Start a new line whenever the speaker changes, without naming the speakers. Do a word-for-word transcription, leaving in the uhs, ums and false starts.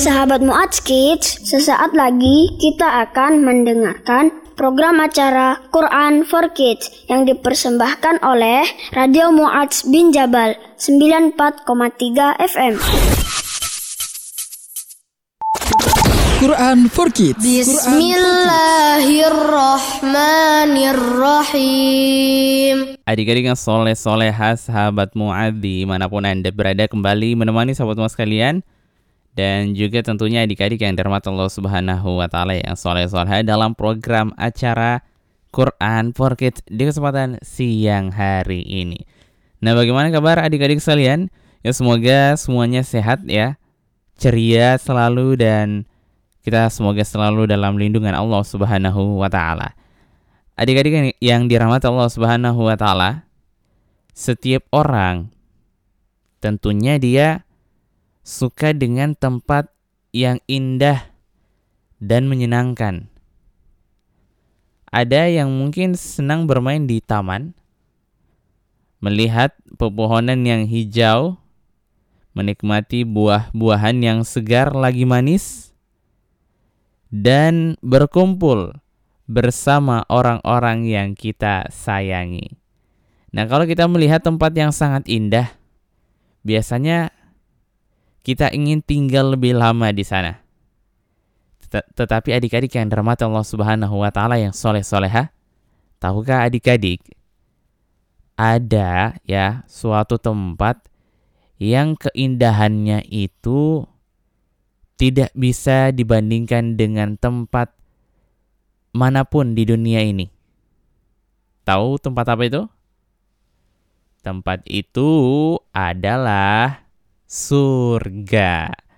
Sahabat Mu'adz Kids, sesaat lagi kita akan mendengarkan program acara Quran for Kids yang dipersembahkan oleh Radio Mu'adz bin Jabal sembilan puluh empat koma tiga F M.
Quran for Kids.
Bismillahirrahmanirrahim.
Adik-adik yang soleh-solehah, sahabat Mu'adz dimanapun Anda berada, kembali menemani sahabat Mu'adz sekalian. Dan juga tentunya adik-adik yang dirahmati Allah Subhanahu wa Ta'ala yang soleh-solehah dalam program acara Quran for Kids di kesempatan siang hari ini. Nah, bagaimana kabar adik-adik sekalian? Ya, semoga semuanya sehat ya, ceria selalu, dan kita semoga selalu dalam lindungan Allah Subhanahu wa Ta'ala. Adik-adik yang dirahmati Allah Subhanahu wa Ta'ala, setiap orang tentunya dia suka dengan tempat yang indah dan menyenangkan. Ada yang mungkin senang bermain di taman, melihat pepohonan yang hijau, menikmati buah-buahan yang segar lagi manis, dan berkumpul bersama orang-orang yang kita sayangi. Nah, kalau kita melihat tempat yang sangat indah, biasanya kita ingin tinggal lebih lama di sana. Tet- Tetapi adik-adik yang dirahmati Allah Subhanahu wa Ta'ala yang soleh-solehah, tahukah adik-adik, ada ya suatu tempat yang keindahannya itu tidak bisa dibandingkan dengan tempat manapun di dunia ini. Tahu tempat apa itu? Tempat itu adalah surga.